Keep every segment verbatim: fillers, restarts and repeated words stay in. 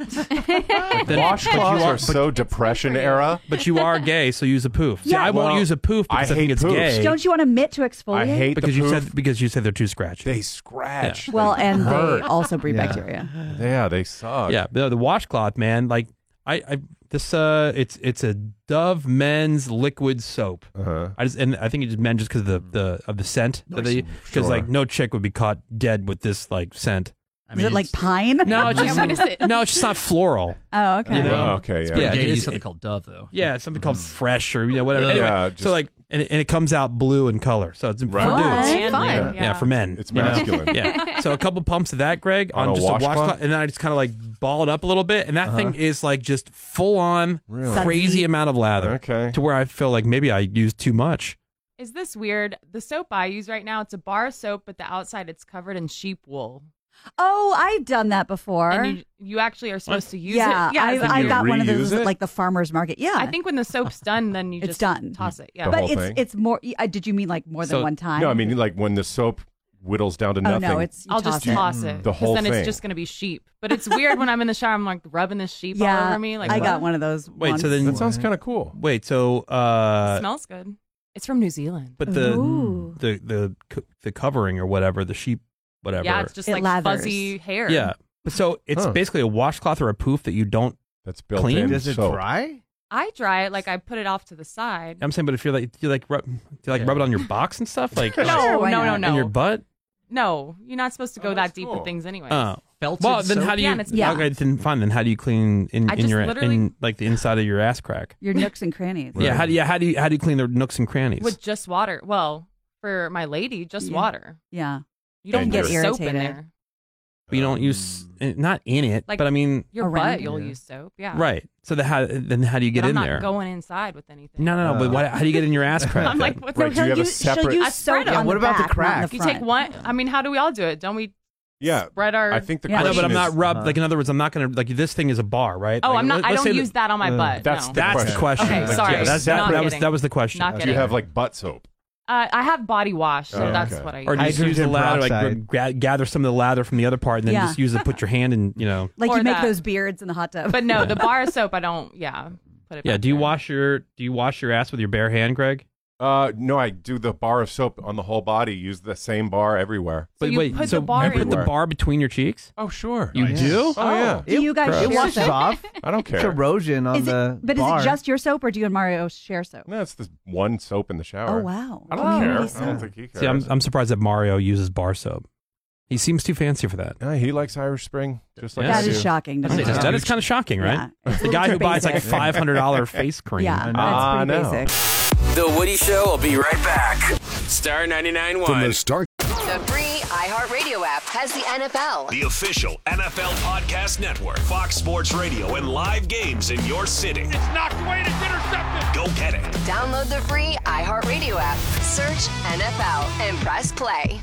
Then, Washcloths are, are so depression era. But you are gay, so use a poof. See, Yeah. I won't Well, use a poof because I I, think hate it's poofs. gay. Don't you want a mitt to exfoliate? I hate because the you poof. said because you said they're too scratchy. They scratch. Yeah. Well, They and hurt. they also breed Yeah. bacteria. Yeah, they suck. Yeah, the, the washcloth, man. Like I, I this uh, it's it's a Dove men's liquid soap. Uh-huh. I just and I think it's men just because of the, the of the scent that they because Sure. like no chick would be caught dead with this like scent. I Is mean, it like it's- pine? No, it's Yeah, just what is it? no, it's just not floral. Oh, okay. You know? Oh, okay, yeah. Yeah, Yeah, you it's- need something called Dove, though. Yeah, it's something called fresh or you know whatever. Anyway, Yeah, just- so like and it, and it comes out blue in color, so it's Right. for Fun. dudes. And Fun. yeah. Yeah, for men. It's you know? masculine. Yeah. So a couple pumps of that, Greg, on, On a just a washcloth? washcloth, and then I just kind of like ball it up a little bit, and that Uh-huh. thing is like just full on Really? crazy Sudsy. amount of lather. Okay. To where I feel like maybe I used too much. Is this weird? The soap I use right now, it's a bar soap, but the outside it's covered in sheep wool. Oh, I've done that before. And you, you actually are supposed to use yeah, it. Yeah, I, is that- I you got one of reuse those it? at like the farmer's market. Yeah, I think when the soap's done, then you It's just done. toss it. Yeah. The but whole it's thing? it's more. uh, Did you mean like more than So- one time? No, I mean like when the soap whittles down to oh nothing. no, it's you I'll toss just it. toss it. The 'cause whole then thing. it's just going to be sheep. But it's weird when I'm in the shower, I'm like rubbing this sheep Yeah, all over me. Like I what? got one of those. Wait, once. so then That sounds kind of cool. wait, so uh, It smells good. It's from New Zealand. but the Ooh. the the co- the covering or whatever, the sheep, whatever. Yeah, it's just It like lathers. fuzzy hair. yeah. But so it's Huh. basically a washcloth or a poof that you don't. That's built Clean? in. Does it soap. dry? I dry it like I put it off to the side. I'm saying, but if you're like, do you like rub, do you like rub it on your box and stuff, like Sure, No, why no, no, not? no. in your butt. No, you're not supposed to go Oh, that that's deep cool. with things anyway. Oh, Felted well, then soap? how do you? Yeah, and it's- Yeah. Okay, then fine. Then how do you clean in, I in just your literally- in like the inside of your ass crack? Your nooks and crannies. Yeah, how do you how do you how do you clean the nooks and crannies? With just water. Well, for my lady, just Yeah. water. Yeah. You don't And get your- soap in irritated. there. But you don't use eh, not in it, Like, but I mean, Your Around butt, it. you'll Yeah. use soap. Yeah. right. So the how then how do you get But I'm in not there? going inside with anything. No, no, no. But Uh. what, how do you get in your ass crack? I'm like, then? what Right, the do you have a use, she'll separate- use I soap spread it. on Yeah, the what about the back, not in crack? the You front. take one. I mean, how do we all do it? Don't we Yeah. spread our? I think the Yeah. I know, question but I'm not is, rubbed. uh, Like in other words, I'm not gonna like this thing is a bar, right? Oh, Like, I'm not. let- I let's don't say use that on my uh, butt. that's no. the That's the question. Okay, Like, sorry. yeah, that's, that, Not that was kidding. that was the question. Not do you kidding. have like butt soap? Uh, I have body wash, so Oh, that's okay. what I use. Or do you just use the Hydrogen lather, like peroxide. gra- gather some of the lather from the other part, and then Yeah. just use it, put your hand in, you know. Like Or you make that. those beards in the hot tub. But no, the bar soap, I don't. Yeah, put it. Yeah. back Do you there. wash your Do you wash your ass with your bare hand, Greg? Uh, no, I do the bar of soap on the whole body. Use the same bar everywhere. So you wait, put so the bar you put in- the bar between your cheeks? Oh, sure. You do? Oh, yeah. do you guys It share washes soap? off. I don't It's care. erosion on Is the it, but bar. is it just your soap, or do you and Mario share soap? No, it's the one soap in the shower. Oh wow! I don't Community care. I soap. don't think he cares. See, I'm I'm surprised that Mario uses bar soap. He seems too fancy for that. Yeah, he likes Irish Spring, just like Yeah. I That is do. shocking. That is, doesn't it? that is kind of shocking, right? Yeah. It's a The guy little who too buys like a basic. five hundred dollar face cream. Yeah, that's Ah, pretty no. basic. The Woody Show will be right back. Star ninety-nine point From one. the start, The free iHeartRadio app has the N F L. the official N F L podcast network, Fox Sports Radio, and live games in your city. It's knocked away. It's intercepted. Go get it. Download the free iHeartRadio app. Search N F L and press play.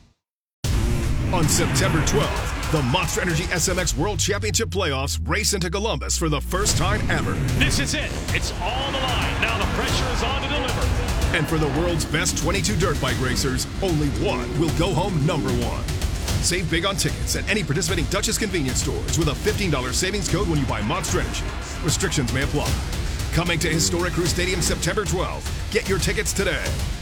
On September twelfth, the Monster Energy S M X World Championship playoffs race into Columbus for the first time ever. This is it. It's all on the line. Now the pressure is on to deliver. And for the world's best twenty-two dirt bike racers, only one will go home number one. Save big on tickets at any participating Duchess convenience stores with a fifteen dollars savings code when you buy Monster Energy. Restrictions may apply. Coming to Historic Crew Stadium September twelfth. Get your tickets today.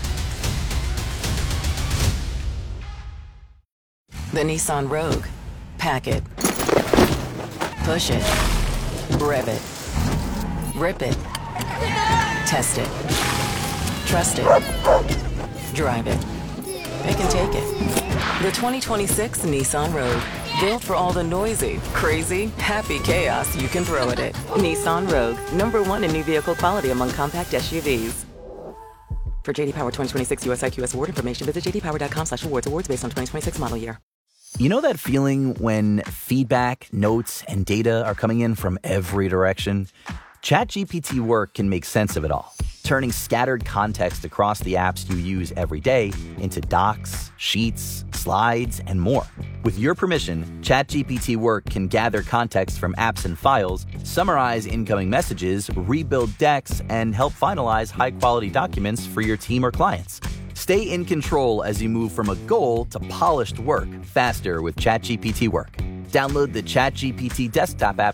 The Nissan Rogue. Pack it. Push it. Rev it. Rip it. Test it. Trust it. Drive it. It can take it. The twenty twenty-six Nissan Rogue. Built for all the noisy, crazy, happy chaos you can throw at it. Nissan Rogue. Number one in new vehicle quality among compact S U Vs. For J D Power twenty twenty-six U S I Q S award information, visit j d power dot com slash awards. Awards based on twenty twenty-six model year. You know that feeling when feedback, notes, and data are coming in from every direction? ChatGPT Work can make sense of it all, turning scattered context across the apps you use every day into docs, sheets, slides, and more. With your permission, ChatGPT Work can gather context from apps and files, summarize incoming messages, rebuild decks, and help finalize high-quality documents for your team or clients. Stay in control as you move from a goal to polished work faster with ChatGPT Work. Download the ChatGPT desktop app